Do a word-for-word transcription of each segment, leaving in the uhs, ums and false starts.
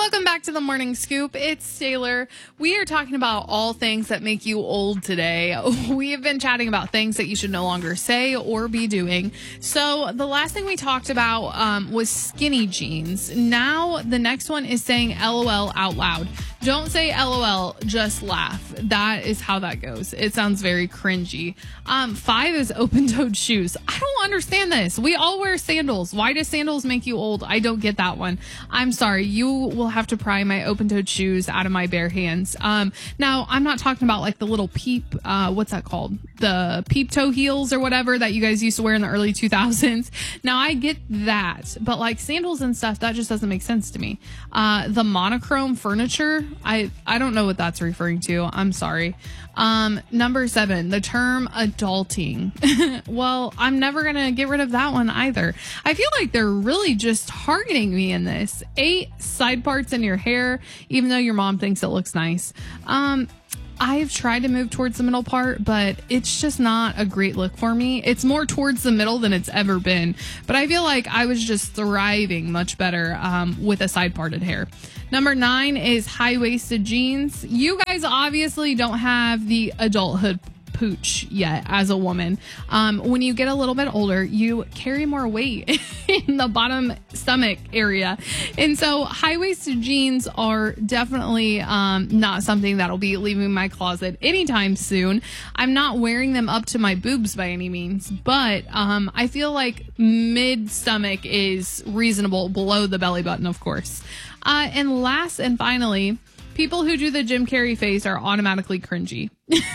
Welcome back to the Morning Scoop. It's Taylor. We are talking about all things that make you old today. We have been chatting about things that you should no longer say or be doing. So the last thing we talked about um, was skinny jeans. Now the next one is saying LOL out loud. Don't say LOL, just laugh. That is how that goes. It sounds very cringy. Um, five is open-toed shoes. I don't understand this. We all wear sandals. Why do sandals make you old? I don't get that one. I'm sorry. You will have to pry my open-toed shoes out of my bare hands. Um, now, I'm not talking about like the little peep, uh, what's that called? The peep toe heels or whatever that you guys used to wear in the early two thousands. Now, I get that. But like sandals and stuff, that just doesn't make sense to me. Uh, the monochrome furniture, I, I don't know what that's referring to. I'm sorry. Um, number seven, the term adulting. Well, I'm never going to get rid of that one either. I feel like they're really just targeting me in this. Eight, side parts in your hair, even though your mom thinks it looks nice. Um, I've tried to move towards the middle part, but it's just not a great look for me. It's more towards the middle than it's ever been. But I feel like I was just thriving much better um, with a side parted hair. Number nine is high-waisted jeans. You guys obviously don't have the adulthood pooch yet as a woman. Um, when you get a little bit older, you carry more weight in the bottom stomach area. And so high-waisted jeans are definitely um, not something that'll be leaving my closet anytime soon. I'm not wearing them up to my boobs by any means, but um, I feel like mid-stomach is reasonable, below the belly button, of course. Uh, and last and finally, people who do the Jim Carrey face are automatically cringy.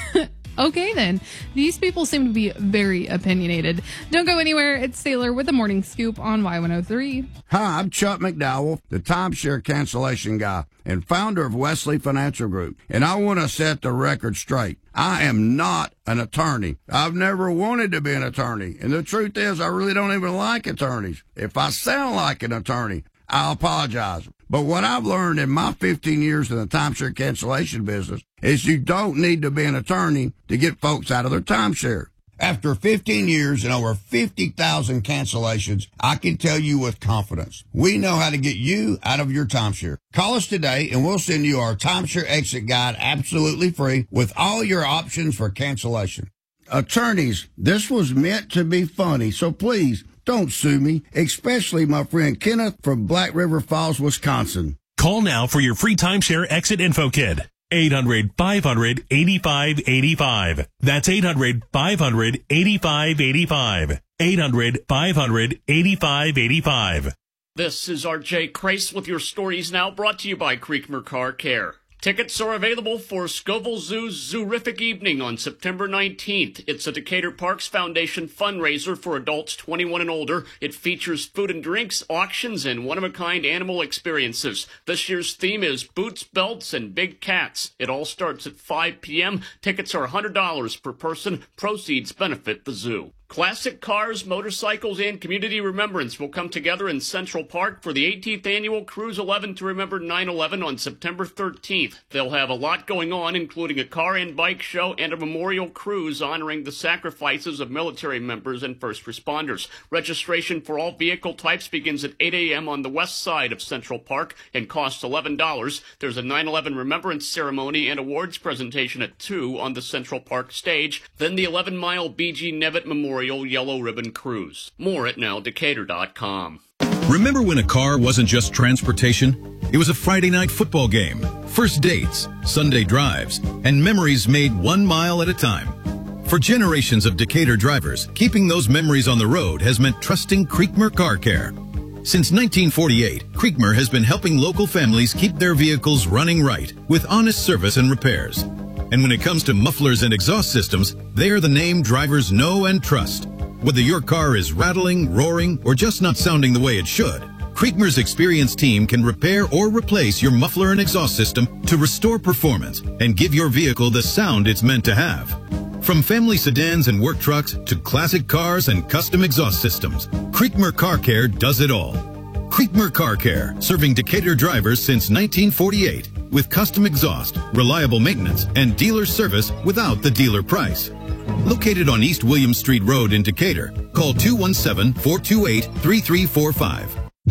Okay, then. These people seem to be very opinionated. Don't go anywhere. It's Taylor with the Morning Scoop on Y one oh three. Hi, I'm Chuck McDowell, the timeshare cancellation guy and founder of Wesley Financial Group. And I want to set the record straight. I am not an attorney. I've never wanted to be an attorney. And the truth is, I really don't even like attorneys. If I sound like an attorney, I apologize. But what I've learned in my fifteen years in the timeshare cancellation business is you don't need to be an attorney to get folks out of their timeshare. After fifteen years and over fifty thousand cancellations, I can tell you with confidence, we know how to get you out of your timeshare. Call us today and we'll send you our timeshare exit guide absolutely free with all your options for cancellation. Attorneys, this was meant to be funny, so please, don't sue me, especially my friend Kenneth from Black River Falls, Wisconsin. Call now for your free timeshare exit info kit. eight hundred, five hundred, eighty-five eighty-five. That's eight hundred, five hundred, eighty-five eighty-five. eight hundred, five hundred, eighty-five eighty-five. This is R J Crace with your stories now, brought to you by Creekmer Car Care. Tickets are available for Scoville Zoo's Zoorific Evening on September nineteenth. It's a Decatur Parks Foundation fundraiser for adults twenty-one and older. It features food and drinks, auctions, and one-of-a-kind animal experiences. This year's theme is Boots, Belts, and Big Cats. It all starts at five p.m. Tickets are one hundred dollars per person. Proceeds benefit the zoo. Classic cars, motorcycles, and community remembrance will come together in Central Park for the eighteenth annual Cruise eleven to remember nine eleven on September thirteenth. They'll have a lot going on, including a car and bike show and a memorial cruise honoring the sacrifices of military members and first responders. Registration for all vehicle types begins at eight a.m. on the west side of Central Park and costs eleven dollars. There's a nine eleven remembrance ceremony and awards presentation at two on the Central Park stage. Then the eleven mile B G Nevitt Memorial Yellow Ribbon Cruise. More at now decatur dot com. Remember when a car wasn't just transportation? It was a Friday night football game, first dates, Sunday drives, and memories made one mile at a time. For generations of Decatur drivers, keeping those memories on the road has meant trusting Creekmer Car Care. Since nineteen forty-eight, Creekmer has been helping local families keep their vehicles running right with honest service and repairs. And when it comes to mufflers and exhaust systems, they are the name drivers know and trust. Whether your car is rattling, roaring, or just not sounding the way it should, Creekmer's experienced team can repair or replace your muffler and exhaust system to restore performance and give your vehicle the sound it's meant to have. From family sedans and work trucks to classic cars and custom exhaust systems, Creekmer Car Care does it all. Creekmer Car Care, serving Decatur drivers since nineteen forty-eight. With custom exhaust, reliable maintenance, and dealer service without the dealer price. Located on East William Street Road in Decatur, call two one seven, four two eight, three three four five.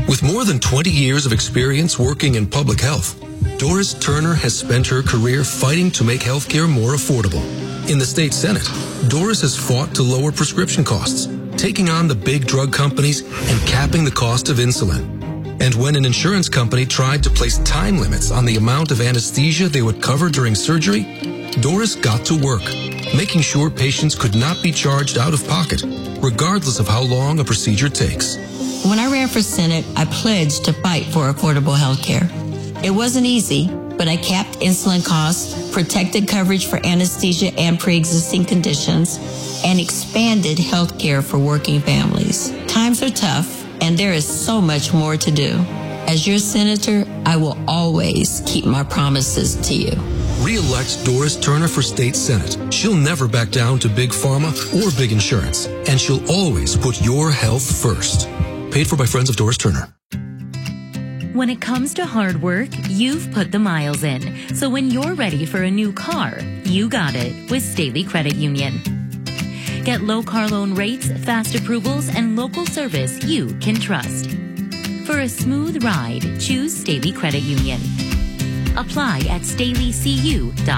With more than twenty years of experience working in public health, Doris Turner has spent her career fighting to make healthcare more affordable. In the state Senate, Doris has fought to lower prescription costs, taking on the big drug companies and capping the cost of insulin. And when an insurance company tried to place time limits on the amount of anesthesia they would cover during surgery, Doris got to work, making sure patients could not be charged out of pocket, regardless of how long a procedure takes. When I ran for Senate, I pledged to fight for affordable health care. It wasn't easy, but I capped insulin costs, protected coverage for anesthesia and pre-existing conditions, and expanded health care for working families. Times are tough, and there is so much more to do. As your senator, I will always keep my promises to you. Re-elect Doris Turner for State Senate. She'll never back down to big pharma or big insurance, and she'll always put your health first. Paid for by Friends of Doris Turner. When it comes to hard work, you've put the miles in. So when you're ready for a new car, you got it with Staley Credit Union. Get low car loan rates, fast approvals, and local service you can trust. For a smooth ride, choose Staley Credit Union. Apply at staley c u dot com.